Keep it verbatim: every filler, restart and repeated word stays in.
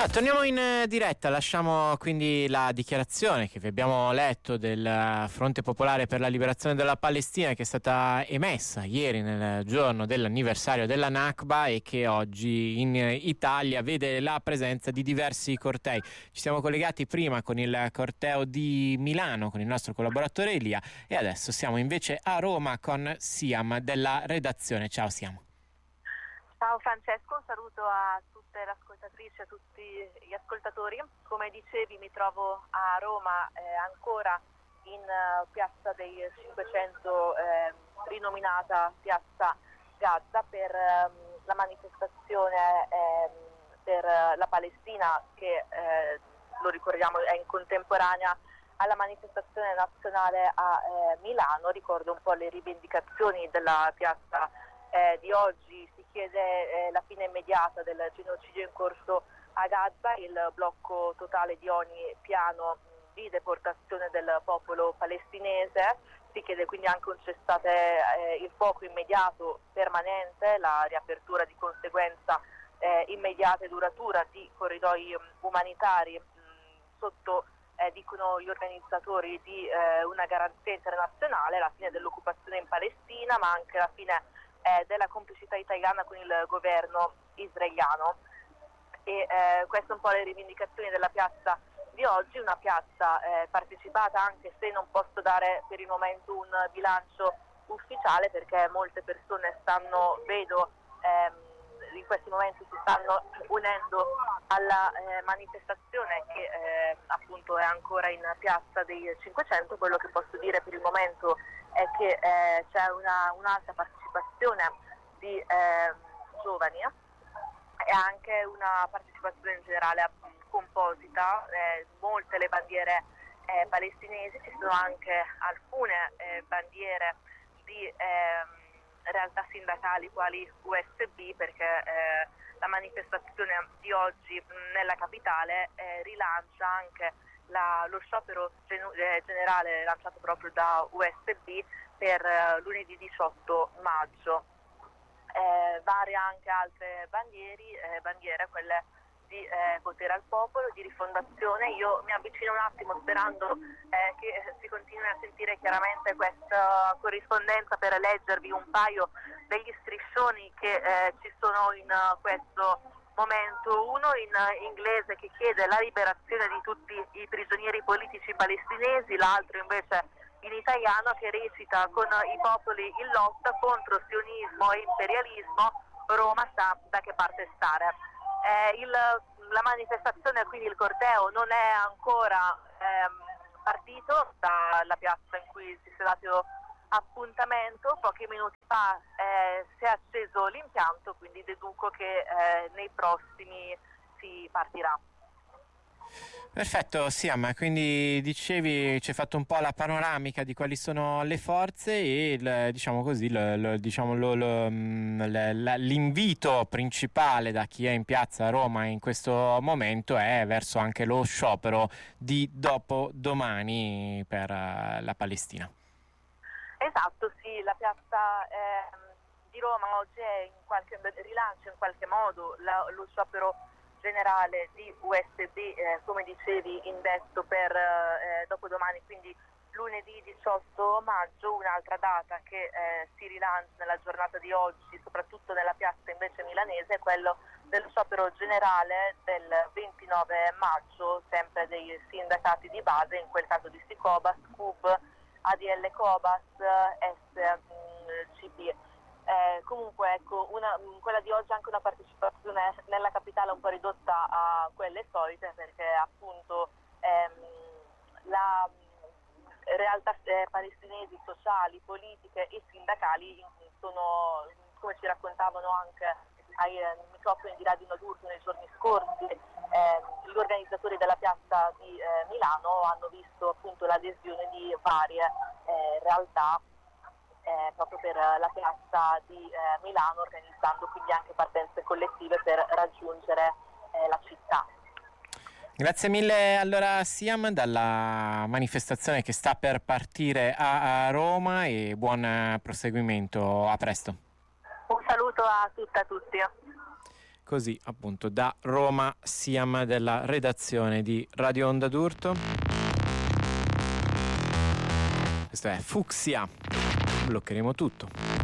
Ah, torniamo in eh, diretta, lasciamo quindi la dichiarazione che vi abbiamo letto del eh, Fronte Popolare per la Liberazione della Palestina, che è stata emessa ieri nel giorno dell'anniversario della Nakba e che oggi in eh, Italia vede la presenza di diversi cortei. Ci siamo collegati prima con il corteo di Milano con il nostro collaboratore Elia e adesso siamo invece a Roma con Siam della redazione. Ciao Siam. Ciao Francesco, un saluto a tutte le ascoltatrici e a tutti gli ascoltatori. Come dicevi, mi trovo a Roma, eh, ancora in uh, Piazza dei cinquecento, eh, rinominata Piazza Gaza, per ehm, la manifestazione ehm, per la Palestina che, eh, lo ricordiamo, è in contemporanea alla manifestazione nazionale a eh, Milano. Ricordo un po' le rivendicazioni della piazza eh, di oggi. Si chiede eh, la fine immediata del genocidio in corso a Gaza, il blocco totale di ogni piano di deportazione del popolo palestinese. Si chiede quindi anche un cessate eh, il fuoco immediato, permanente, la riapertura di conseguenza eh, immediata e duratura di corridoi umanitari mh, sotto Eh, dicono gli organizzatori di eh, una garanzia internazionale, la fine dell'occupazione in Palestina, ma anche la fine eh, della complicità italiana con il governo israeliano. E eh, queste sono un po' le rivendicazioni della piazza di oggi, una piazza eh, partecipata, anche se non posso dare per il momento un bilancio ufficiale, perché molte persone stanno, vedo, ehm, in questi momenti si stanno unendo alla eh, manifestazione che eh, appunto è ancora in Piazza dei cinquecento. Quello che posso dire per il momento è che eh, c'è una, un'alta partecipazione di eh, giovani e anche una partecipazione in generale composita, eh, molte le bandiere eh, palestinesi, ci sono anche alcune eh, bandiere di eh, realtà sindacali quali U S B, perché eh, la manifestazione di oggi mh, nella capitale eh, rilancia anche la, lo sciopero genu- eh, generale lanciato proprio da U S B per eh, lunedì diciotto maggio. Eh, varie anche altre bandieri, eh, bandiere, quelle di eh, potere al popolo, di rifondazione. Io mi avvicino un attimo sperando eh, che si continui a sentire chiaramente questa corrispondenza per leggervi un paio degli striscioni che eh, ci sono in uh, questo momento. Uno in uh, inglese che chiede la liberazione di tutti i prigionieri politici palestinesi, l'altro invece in italiano che recita: con i popoli in lotta contro sionismo e imperialismo, Roma sa da che parte stare. Eh, il, la manifestazione, quindi il corteo, non è ancora ehm, partito dalla piazza in cui si è dato appuntamento. Pochi minuti fa eh, si è acceso l'impianto, quindi deduco che eh, nei prossimi si partirà. Perfetto, Siam, quindi dicevi, ci hai fatto un po' la panoramica di quali sono le forze e il, diciamo così, lo, lo, diciamo, lo, lo, l, l'invito principale da chi è in piazza a Roma in questo momento è verso anche lo sciopero di dopodomani per uh, la Palestina. Esatto, sì, la piazza eh, di Roma oggi è in qualche rilancia in qualche modo la, lo sciopero generale di U S B, eh, come dicevi, indesto per eh, dopodomani, quindi lunedì diciotto maggio. Un'altra data che eh, si rilancia nella giornata di oggi, soprattutto nella piazza invece milanese, è quello dello sciopero generale del ventinove maggio, sempre dei sindacati di base, in quel caso di Sicobas, C U B, A D L Cobas, S C P. Eh, comunque ecco, una, quella di oggi è anche una partecipazione nella capitale un po' ridotta a quelle solite, perché appunto ehm, la realtà eh, palestinesi, sociali, politiche e sindacali sono, come ci raccontavano anche ai eh, microfoni di Radio Nodurno nei giorni scorsi, eh, gli organizzatori della piazza di eh, Milano hanno visto appunto l'adesione di varie eh, realtà Eh, proprio per la piazza di eh, Milano, organizzando quindi anche partenze collettive per raggiungere eh, la città. Grazie mille allora Siam dalla manifestazione che sta per partire a, a Roma e buon proseguimento, a presto. Un saluto a tutte e a tutti. così appunto da Roma Siam della redazione di Radio Onda d'Urto. Questo è Fucsia, bloccheremo tutto.